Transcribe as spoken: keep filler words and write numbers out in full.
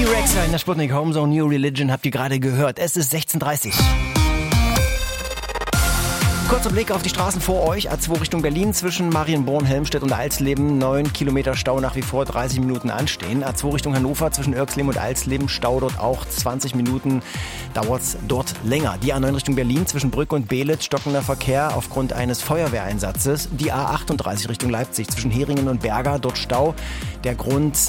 Rexa in der Sputnik Homezone, New Religion habt ihr gerade gehört. Es ist sechzehn Uhr dreißig. Kurzer Blick auf die Straßen vor euch. A zwei Richtung Berlin zwischen Marienborn, Helmstedt und Alsleben. neun Kilometer Stau nach wie vor, dreißig Minuten anstehen. A zwei Richtung Hannover zwischen Irxleben und Alsleben. Stau dort auch zwanzig Minuten. Dauert's dort länger. Die A neun Richtung Berlin zwischen Brück und Beelitz. Stockender Verkehr aufgrund eines Feuerwehreinsatzes. Die A achtunddreißig Richtung Leipzig zwischen Heringen und Berger. Dort Stau. Der Grund